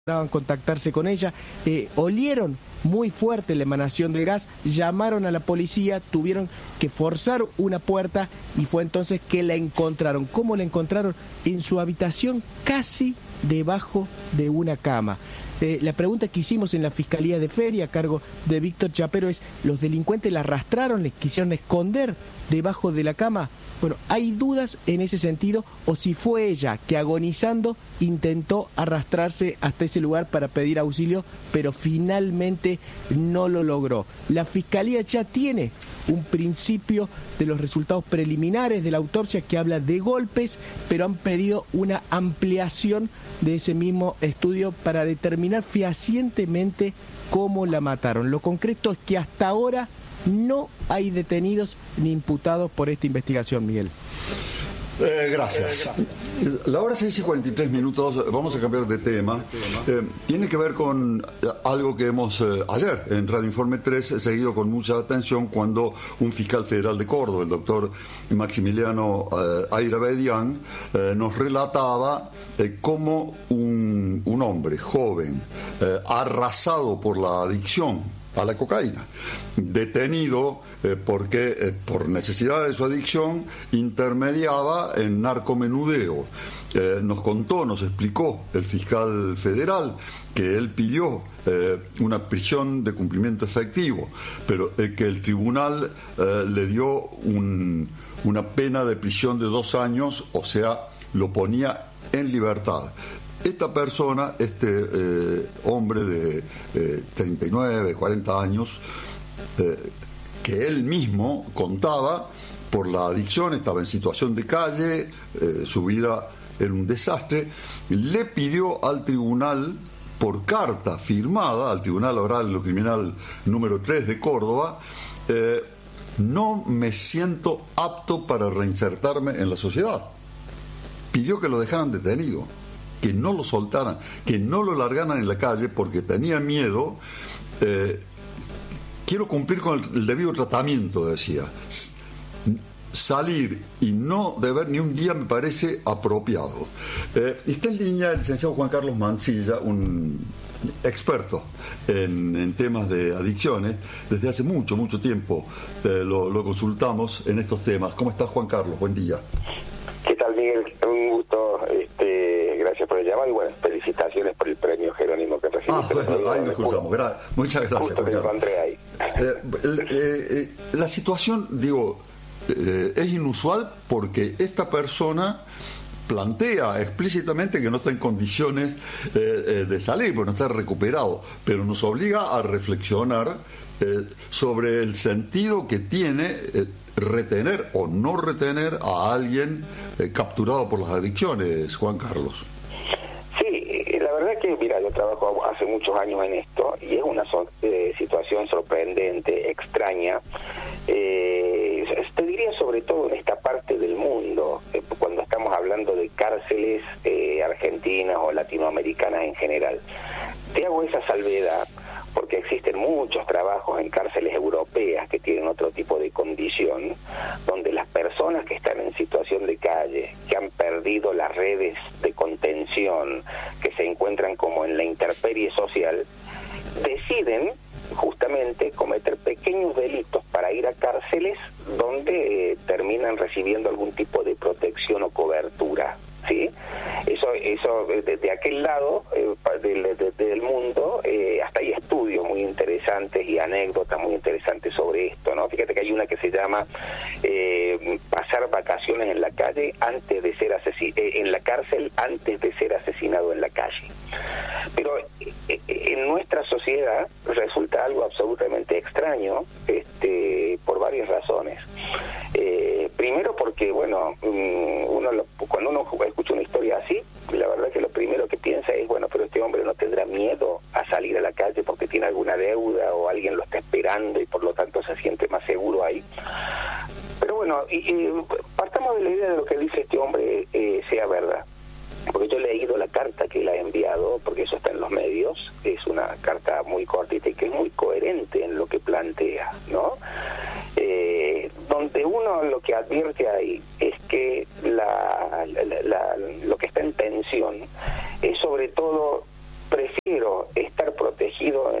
contactarse con ella, olieron muy fuerte la emanación del gas, llamaron a la policía, tuvieron que forzar una puerta y fue entonces que la encontraron. ¿Cómo la encontraron? En su habitación, casi debajo de una cama. La pregunta que hicimos en la Fiscalía de Feria a cargo de Víctor Chapero es: ¿los delincuentes la arrastraron, le quisieron esconder debajo de la cama? Bueno, hay dudas en ese sentido, o si fue ella que, agonizando, intentó arrastrarse hasta ese lugar para pedir auxilio, pero finalmente no lo logró. La Fiscalía ya tiene un principio de los resultados preliminares de la autopsia que habla de golpes, pero han pedido una ampliación de ese mismo estudio para determinar fehacientemente cómo la mataron. Lo concreto es que hasta ahora no hay detenidos ni imputados por esta investigación, Miguel. Gracias. La hora 6:43, vamos a cambiar de tema. Tiene que ver con algo que hemos ayer en Radio Informe 3 seguido con mucha atención, cuando un fiscal federal de Córdoba, el doctor Maximiliano Airabedian, nos relataba cómo un hombre joven, arrasado por la adicción a la cocaína, detenido porque por necesidad de su adicción intermediaba en narcomenudeo. Nos explicó el fiscal federal que él pidió una prisión de cumplimiento efectivo, pero que el tribunal le dio una pena de prisión de 2 años, o sea, lo ponía en libertad. Esta persona, hombre de 39, 40 años, que él mismo contaba, por la adicción estaba en situación de calle, su vida era un desastre, le pidió al tribunal, por carta firmada, al Tribunal Oral de lo Criminal número 3 de Córdoba: no me siento apto para reinsertarme en la sociedad. Pidió que lo dejaran detenido, que no lo soltaran, que no lo largaran en la calle, porque tenía miedo. Quiero cumplir con el debido tratamiento, decía. Salir y no deber ni un día me parece apropiado. Está en línea el licenciado Juan Carlos Mancilla, un experto en temas de adicciones. Desde hace mucho tiempo lo consultamos en estos temas. ¿Cómo estás, Juan Carlos? Buen día. ¿Qué tal, Miguel? Un gusto. Gracias por el llamado y bueno, felicitaciones por el premio Jerónimo que recibiste. Bueno, ahí nos cruzamos. Muchas gracias. Justo me encontré ahí. La situación, es inusual porque esta persona plantea explícitamente que no está en condiciones de salir, porque no está recuperado, pero nos obliga a reflexionar sobre el sentido que tiene retener o no retener a alguien capturado por las adicciones, Juan Carlos. Sí, la verdad que, mira, yo trabajo hace muchos años en esto y es una situación sorprendente, extraña. Te diría sobre todo en esta parte del mundo, cuando estamos hablando de cárceles argentinas o latinoamericanas en general. Te hago esa salvedad porque existen muchos trabajos en cárceles europeas que tienen otro tipo de condición, donde las personas que están en situación de calle, que han perdido las redes de contención, que se encuentran como en la intemperie social, deciden justamente cometer pequeños delitos para ir a cárceles donde terminan recibiendo algún tipo de protección o cobertura. ¿Sí? Eso de aquel lado del mundo, hasta hay estudios muy interesantes y anécdotas muy interesantes sobre esto, ¿no? Fíjate que hay una que se llama pasar vacaciones en la calle antes de ser en la cárcel antes de ser asesinado en la calle. Pero en nuestra sociedad resulta algo absolutamente extraño, por varias razones. Primero porque, bueno, cuando uno escucha una historia así, la verdad que lo primero que piensa es, bueno, pero este hombre no tendrá miedo a salir a la calle porque tiene alguna deuda o alguien lo está esperando y por lo tanto se siente más seguro ahí. Pero bueno, partamos de la idea de lo que dice este hombre sea verdad. Porque yo he leído la carta que él ha enviado, porque eso está en los medios, es una carta muy cortita y que es muy coherente en lo que plantea, ¿no? Donde uno lo que advierte ahí es que lo que está en tensión es sobre todo protegido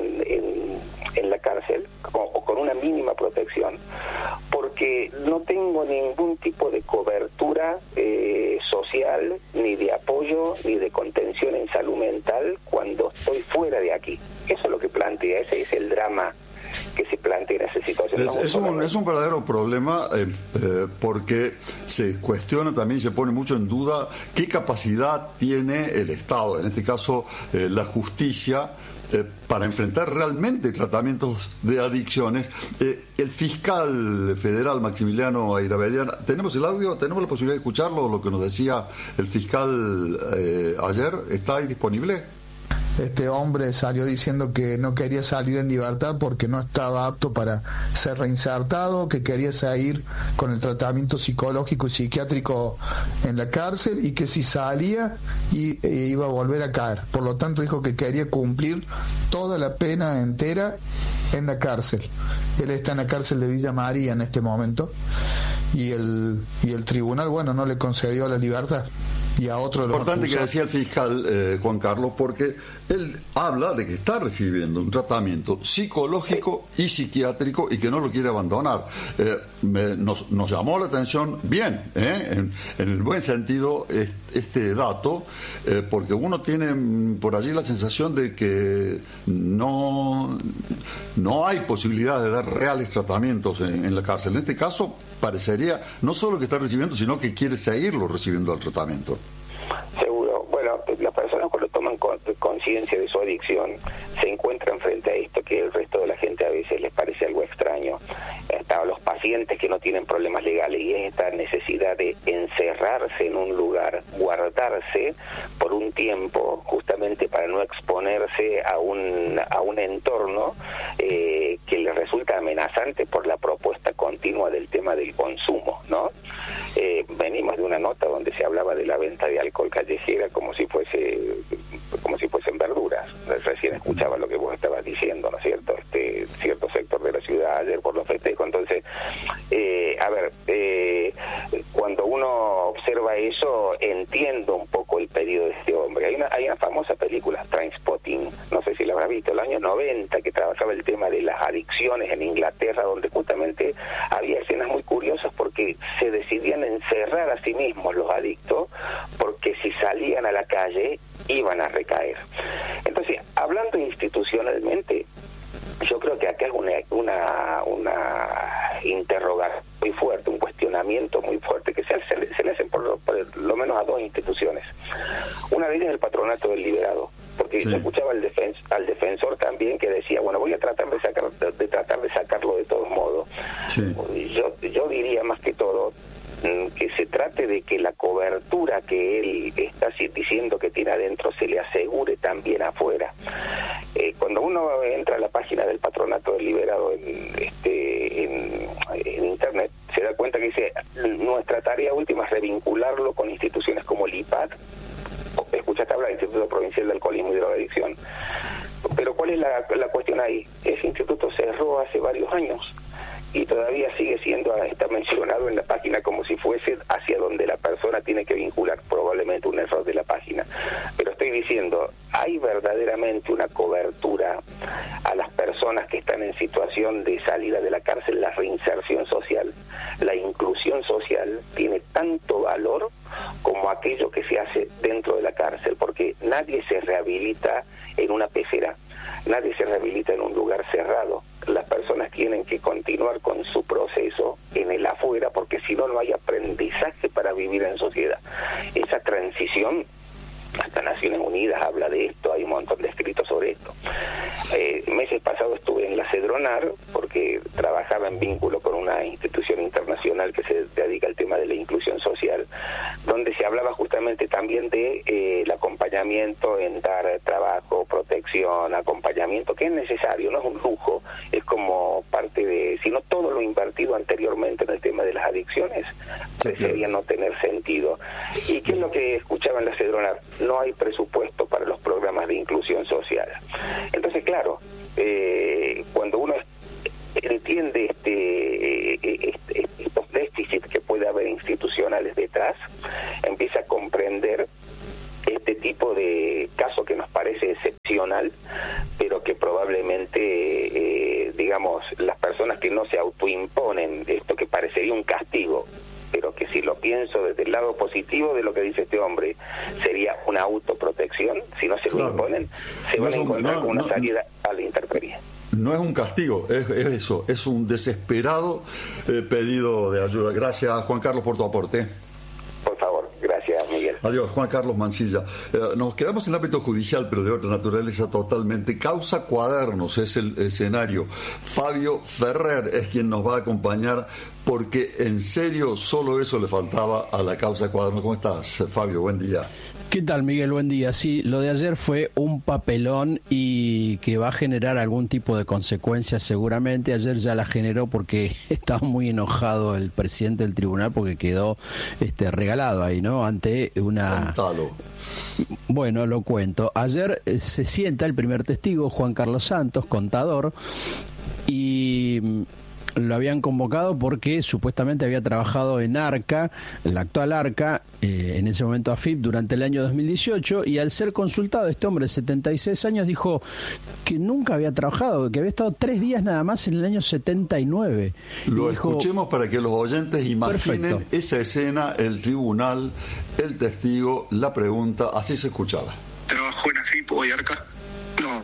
en la cárcel, o con una mínima protección, porque no tengo ningún tipo de cobertura social, ni de apoyo, ni de contención en salud mental cuando estoy fuera de aquí. Eso es lo que plantea, ese es el drama que se plantea en esa situación. Es un verdadero problema porque se cuestiona también, se pone mucho en duda qué capacidad tiene el Estado, en este caso la justicia, para enfrentar realmente tratamientos de adicciones. El fiscal federal Maximiliano Airabedian, ¿tenemos el audio? ¿Tenemos la posibilidad de escucharlo? Lo que nos decía el fiscal ayer, ¿está ahí disponible? Este hombre salió diciendo que no quería salir en libertad porque no estaba apto para ser reinsertado, que quería seguir con el tratamiento psicológico y psiquiátrico en la cárcel y que si salía iba a volver a caer. Por lo tanto dijo que quería cumplir toda la pena entera en la cárcel. Él está en la cárcel de Villa María en este momento y el tribunal, bueno, no le concedió la libertad. Y a otro de los importante acusados. Que decía el fiscal Juan Carlos, porque él habla de que está recibiendo un tratamiento psicológico y psiquiátrico y que no lo quiere abandonar. Nos llamó la atención bien, en el buen sentido, este dato, porque uno tiene por allí la sensación de que no hay posibilidad de dar reales tratamientos en la cárcel. En este caso parecería no solo que está recibiendo, sino que quiere seguirlo recibiendo el tratamiento. Seguro. Bueno, las personas cuando toman conciencia de su adicción se encuentran frente a esto que el resto de la gente a veces les parece algo extraño. Hasta los pacientes que no tienen problemas legales, y es esta necesidad de encerrarse en un lugar, guardarse por un tiempo, justamente para no exponerse a un entorno que les resulta amenazante por la propuesta continua del tema del consumo, ¿no? Venimos de una nota donde se hablaba de la venta de alcohol callejera como si fuesen verduras. Recién escuchaba lo que vos estabas diciendo, ¿no es cierto? Cierto sector de la ciudad ayer por los festejos. Entonces, cuando uno observa eso, entiendo un poco el pedido de este hombre. Hay una famosa película, Trainspotting, no sé si la habrás visto, el año 90, que trabajaba el tema de las adicciones en Inglaterra, donde justamente había escenas muy curiosas porque se decidían encerrar a sí mismos los adictos, porque si salían a la calle iban a recaer. Entonces, hablando institucionalmente, yo creo que acá es una interrogación muy fuerte, un cuestionamiento muy fuerte que se le hacen por lo menos a dos instituciones. Una de ellas es el Patronato del Liberado, porque sí. Yo escuchaba al defensor también que decía, bueno, voy a tratar de sacarlo de todos modos. Sí. Yo diría más que todo que se trate de que la cobertura que él está diciendo que tiene adentro se le asegure también afuera. Cuando uno entra a la página del Patronato del Liberado en internet, se da cuenta que dice, nuestra tarea última es revincularlo con instituciones como el IPAD, escuchaste hablar del Instituto Provincial de Alcoholismo y Drogadicción. Pero ¿cuál es la cuestión ahí? Ese instituto cerró hace varios años y todavía está mencionado en la página como si fuese hacia donde la persona tiene que vincular, probablemente un error de la página. Pero estoy diciendo, ¿hay verdaderamente una cobertura a las personas que están en situación de salida de la cárcel? La reinserción social, la inclusión social tiene tanto valor como aquello que se hace dentro de la cárcel, porque nadie se rehabilita en una pecera, nadie se rehabilita en un lugar cerrado. Las personas tienen que continuar con su proceso en el afuera, porque si no, no hay aprendizaje para vivir en sociedad. Esa transición, hasta Naciones Unidas habla de esto, hay un montón de escritos sobre esto. Meses pasados estuve en la Cedronar, porque trabajaba en vínculo con una institución internacional que se dedica al tema de la inclusión social, donde se hablaba justamente también de el acompañamiento en dar trabajo, protección, acompañamiento, que es necesario, no es un lujo, es como parte de, si no todo lo invertido anteriormente en el tema de las adicciones, parecería no tener sentido. ¿Y qué es lo que escuchaba en la Cedronar? No hay presupuesto para los programas de inclusión social. Entonces, claro, cuando uno entiende estos déficits que puede haber institucionales detrás, empieza a comprender este tipo de caso que nos parece excepcional, pero probablemente, digamos, las personas que no se autoimponen esto que parecería un castigo, pero que si lo pienso desde el lado positivo de lo que dice este hombre, sería una autoprotección. Si no se lo imponen, se van a encontrar con una salida a la intemperie. No es un castigo, es eso, es un desesperado pedido de ayuda. Gracias, Juan Carlos, por tu aporte. Por favor, gracias, Miguel. Adiós, Juan Carlos Mancilla. Nos quedamos en el ámbito judicial, pero de otra naturaleza totalmente. Causa Cuadernos es el escenario. Fabio Ferrer es quien nos va a acompañar, porque en serio solo eso le faltaba a la causa Cuadernos. ¿Cómo estás, Fabio? Buen día. ¿Qué tal, Miguel? Buen día. Sí, lo de ayer fue un papelón y que va a generar algún tipo de consecuencias seguramente. Ayer ya la generó porque estaba muy enojado el presidente del tribunal porque quedó regalado ahí, ¿no? Ante una... Contalo. Bueno, lo cuento. Ayer se sienta el primer testigo, Juan Carlos Santos, contador, y lo habían convocado porque supuestamente había trabajado en Arca, la actual Arca, en ese momento AFIP, durante el año 2018, y al ser consultado, este hombre de 76 años dijo que nunca había trabajado, que había estado 3 días nada más en el año 79. Lo escuchemos para que los oyentes imaginen perfecto. Esa escena, el tribunal, el testigo, la pregunta, así se escuchaba. ¿Trabajó en AFIP o en Arca? No.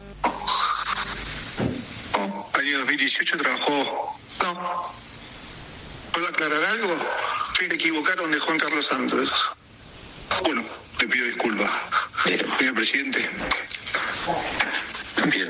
Año 2018 trabajó... No. ¿Puedo aclarar algo? Se equivocaron de Juan Carlos Santos. Bueno, le pido disculpas. Señor presidente. Bien.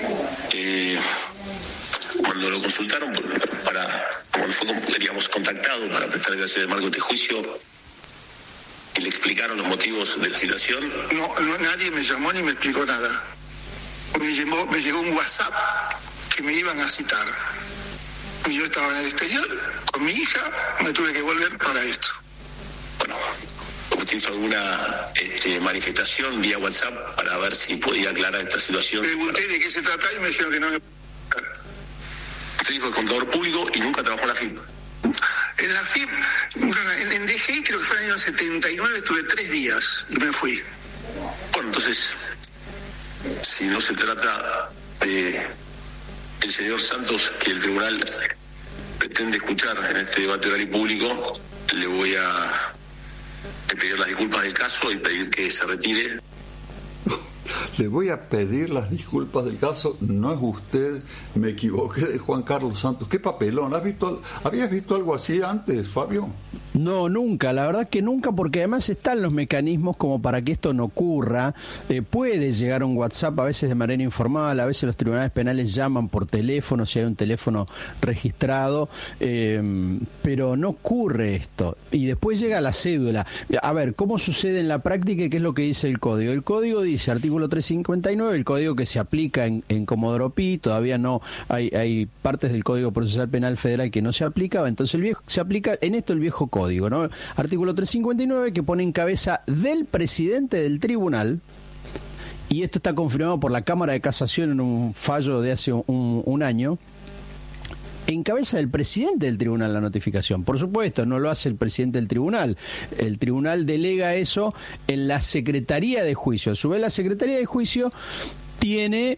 Cuando lo consultaron cuando fue, digamos, contactado para prestar clase de marco de este juicio, y le explicaron los motivos de la citación. No, nadie me llamó ni me explicó nada. Me llegó un WhatsApp que me iban a citar. Y yo estaba en el exterior con mi hija, me tuve que volver para esto. Bueno, ¿usted hizo alguna manifestación vía WhatsApp para ver si podía aclarar esta situación? Pregunté de qué se trataba y me dijeron que no. Usted dijo que es contador público y nunca trabajó en la FIP. En la FIP, bueno, en DGI creo que fue en el año 79, estuve 3 días y me fui. Bueno, entonces, si no se trata de el señor Santos, que el tribunal pretende escuchar en este debate oral y público, le voy a pedir las disculpas del caso y pedir que se retire. Le voy a pedir las disculpas del caso. No es usted, me equivoqué de Juan Carlos Santos. ¿Qué papelón? ¿Habías visto algo así antes, Fabio? No, nunca, la verdad que nunca, porque además están los mecanismos como para que esto no ocurra. Puede llegar un WhatsApp a veces de manera informal, a veces los tribunales penales llaman por teléfono, si hay un teléfono registrado, pero no ocurre esto. Y después llega la cédula. A ver, ¿cómo sucede en la práctica y qué es lo que dice el código? El código dice, artículo 359, el código que se aplica en Comodoro Pi, todavía no, hay partes del Código Procesal Penal Federal que no se aplicaba, entonces se aplica en esto el viejo código, ¿no? Artículo 359, que pone en cabeza del presidente del tribunal, y esto está confirmado por la Cámara de Casación en un fallo de hace un año, en cabeza del presidente del tribunal la notificación. Por supuesto, no lo hace el presidente del tribunal. El tribunal delega eso en la Secretaría de Juicio. A su vez, la Secretaría de Juicio tiene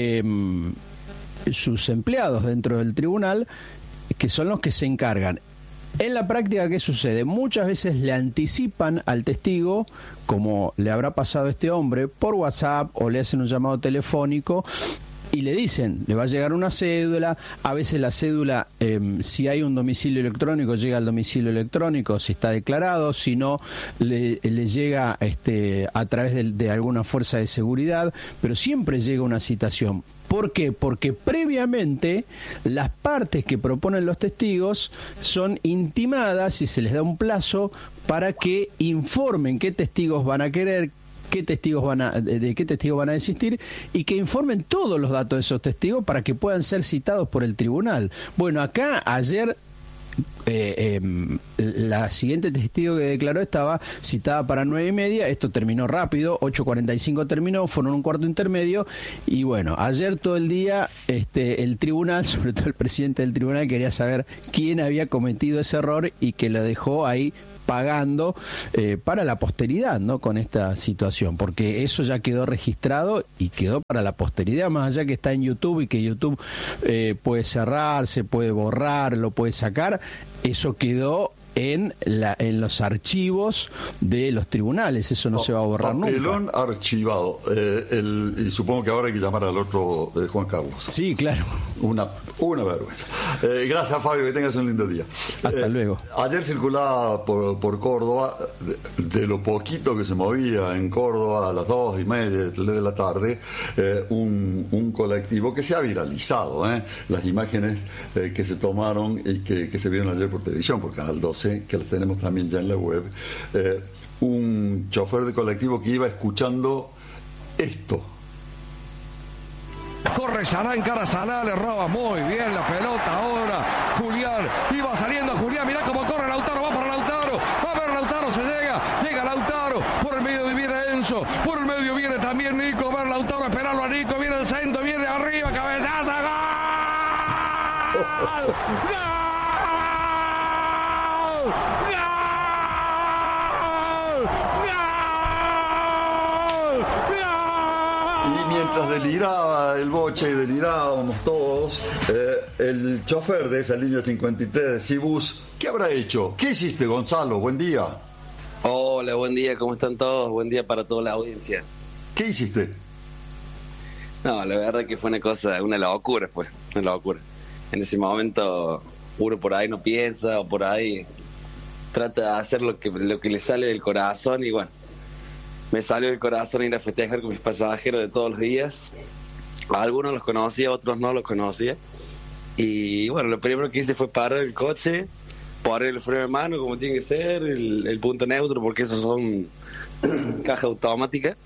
sus empleados dentro del tribunal, que son los que se encargan. En la práctica, ¿qué sucede? Muchas veces le anticipan al testigo, como le habrá pasado a este hombre, por WhatsApp, o le hacen un llamado telefónico y le dicen, le va a llegar una cédula. A veces la cédula, si hay un domicilio electrónico, llega al domicilio electrónico, si está declarado, si no, le llega a través de alguna fuerza de seguridad, pero siempre llega una citación. ¿Por qué? Porque previamente las partes que proponen los testigos son intimadas y se les da un plazo para que informen qué testigos van a querer, de qué testigos van a desistir, y que informen todos los datos de esos testigos para que puedan ser citados por el tribunal. Bueno, acá ayer la siguiente testigo que declaró estaba citada para 9:30, esto terminó rápido, 8:45 terminó, fueron un cuarto intermedio, y bueno, ayer todo el día el tribunal, sobre todo el presidente del tribunal, quería saber quién había cometido ese error y que lo dejó ahí pagando para la posteridad, ¿no? Con esta situación, porque eso ya quedó registrado y quedó para la posteridad, más allá que está en YouTube y que YouTube puede cerrar, se puede borrar, lo puede sacar, eso quedó en los archivos de los tribunales, eso no se va a borrar nunca. Papelón archivado. Y supongo que ahora hay que llamar al otro Juan Carlos. Sí, claro. Una vergüenza. Gracias, Fabio, que tengas un lindo día. Hasta luego. Ayer circulaba por Córdoba, de lo poquito que se movía en Córdoba a las 2:30 de la tarde, un colectivo que se ha viralizado. Las imágenes que se tomaron y que se vieron ayer por televisión, por Canal 12, que las tenemos también ya en la web. Un chofer de colectivo que iba escuchando esto. Corre Saná, encara Saná, le roba muy bien la pelota ahora. Julián, iba saliendo Julián, mirá cómo corre Lautaro, va para Lautaro. Va a ver Lautaro, llega Lautaro. Por el medio viene Enzo, por el medio viene también Nico. Va a ver Lautaro, esperarlo a Nico, viene el centro, viene arriba, cabezazo, ¡gol! ¡Gol! Mientras deliraba el Bocha y delirábamos todos, el chofer de esa línea 53 de Cibus, ¿qué habrá hecho? ¿Qué hiciste, Gonzalo? Buen día. Hola, buen día, ¿cómo están todos? Buen día para toda la audiencia. ¿Qué hiciste? No, la verdad que fue una locura, una locura. En ese momento uno por ahí no piensa, o por ahí trata de hacer lo que le sale del corazón, y bueno, me salió del corazón ir a festejar con mis pasajeros de todos los días. Algunos los conocía, otros no los conocía. Y bueno, lo primero que hice fue parar el coche, poner el freno de mano como tiene que ser, el punto neutro, porque esos son caja automática.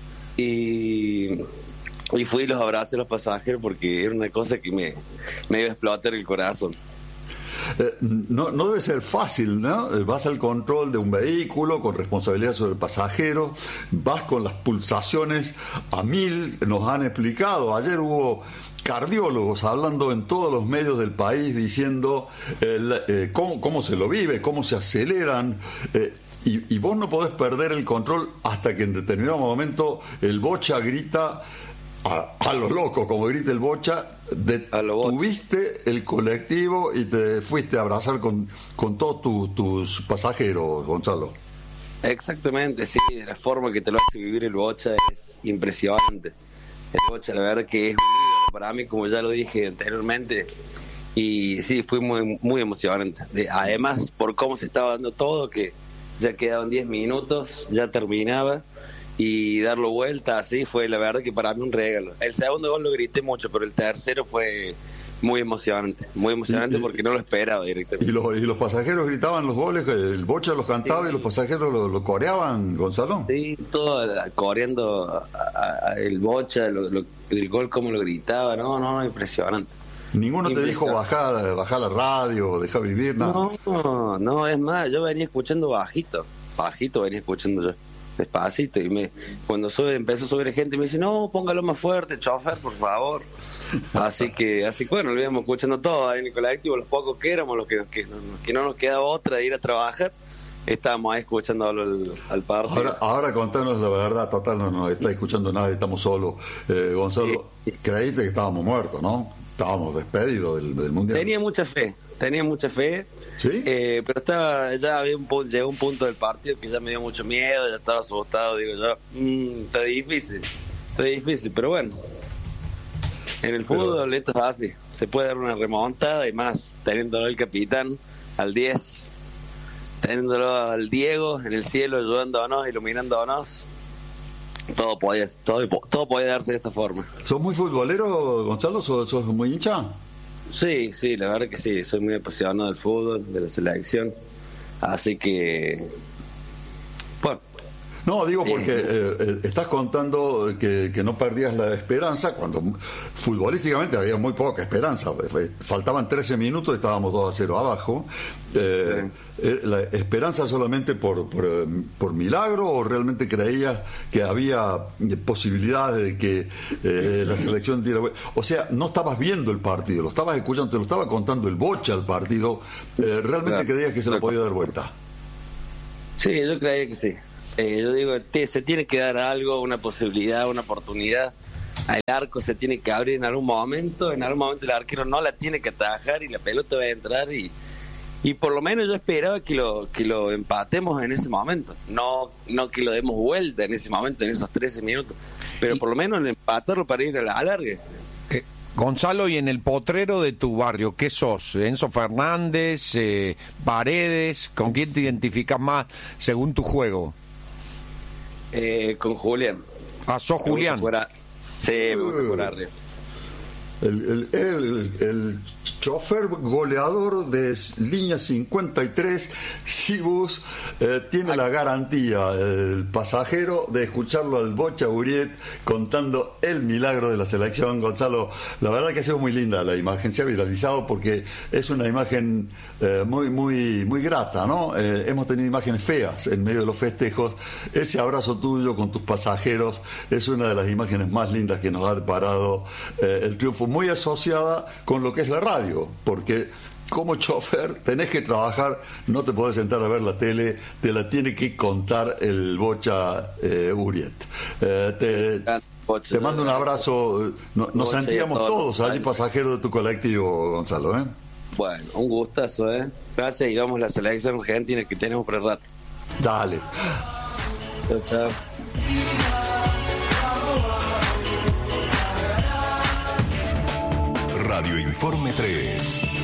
Y fui y los abracé a los pasajeros porque era una cosa que me iba a explotar el corazón. No debe ser fácil, ¿no? Vas al control de un vehículo con responsabilidad sobre el pasajero, vas con las pulsaciones a 1000, nos han explicado. Ayer hubo cardiólogos hablando en todos los medios del país diciendo cómo se lo vive, cómo se aceleran. Y vos no podés perder el control hasta que en determinado momento el Bocha grita a lo loco, como grita el Bocha, tuviste el colectivo y te fuiste a abrazar con todos tus pasajeros, Gonzalo. Exactamente, sí, la forma que te lo hace vivir el Bocha es impresionante. El Bocha, la verdad que es un ídolo para mí, como ya lo dije anteriormente, y sí, fue muy, muy emocionante. Además, por cómo se estaba dando todo, que ya quedaban 10 minutos, ya terminaba, y darlo vuelta así fue la verdad que para mí un regalo. El segundo gol lo grité mucho, pero el tercero fue muy emocionante porque no lo esperaba directamente. ¿Y los pasajeros gritaban los goles? ¿El Bocha los cantaba? Sí. ¿Y los pasajeros lo coreaban, Gonzalo? Sí, todo coreando el Bocha, el gol como lo gritaba, no, impresionante. ¿Ninguno te dijo bajar la radio, dejar vivir, nada? No, es más, yo venía escuchando bajito venía escuchando yo, despacito, y cuando empezó a subir gente me dice, no, póngalo más fuerte, chofer, por favor. Así que bueno, lo íbamos escuchando todo ahí en el colectivo, los pocos que éramos, los que no nos quedaba otra de ir a trabajar, estábamos ahí escuchando al partido. Ahora contanos la verdad, total, no está escuchando nadie, estamos solos. Gonzalo, sí. Creíste que estábamos muertos, ¿no? Estábamos despedidos del Mundial. Tenía mucha fe. ¿Sí? Pero llegó un punto del partido que ya me dio mucho miedo, ya estaba asustado, digo yo, está difícil, pero bueno, en el fútbol esto es así, se puede dar una remontada, y más teniéndolo el capitán al 10, teniéndolo al Diego en el cielo ayudándonos, iluminándonos, todo podía darse de esta forma. ¿Sos muy futbolero, Gonzalo? ¿Sos muy hincha? Sí, la verdad que sí, soy muy apasionado del fútbol, de la selección, así que bueno. No, digo porque estás contando que no perdías la esperanza cuando futbolísticamente había muy poca esperanza. Faltaban 13 minutos y estábamos 2-0 abajo. ¿La esperanza solamente por milagro, o realmente creías que había posibilidades de que la selección diera vuelta? O sea, no estabas viendo el partido, lo estabas escuchando, te lo estaba contando el Bocha al partido. ¿Realmente creías que se lo podía dar vuelta? Sí, yo creía que sí. Yo digo, se tiene que dar algo, una posibilidad, una oportunidad. El arco se tiene que abrir en algún momento el arquero no la tiene que atajar y la pelota va a entrar y por lo menos yo esperaba que lo empatemos en ese momento, no que lo demos vuelta en ese momento, en esos 13 minutos, pero por lo menos el empatarlo para ir a la alargue. Gonzalo, y en el potrero de tu barrio, ¿qué sos? ¿Enzo Fernández, Paredes? ¿Con quién te identificas más según tu juego? Con Julián. Ah, sos Julián. Sí, me gusta por arriba. El chofer goleador de línea 53, Cibus, tiene la garantía, el pasajero, de escucharlo al Bocha Uriet contando el milagro de la selección. Gonzalo, la verdad que ha sido muy linda la imagen, se ha viralizado porque es una imagen muy grata, ¿no? Hemos tenido imágenes feas en medio de los festejos. Ese abrazo tuyo con tus pasajeros es una de las imágenes más lindas que nos ha deparado el triunfo, muy asociada con lo que es la radio, porque como chofer tenés que trabajar, no te podés sentar a ver la tele, te la tiene que contar el Bocha Uriet. Te mando un abrazo, nos sentíamos todos allí pasajeros de tu colectivo, Gonzalo, ¿eh? Bueno, un gustazo, Gracias, y vamos a la selección argentina que tenemos por el rato. Dale. Chao. Radio Informe 3.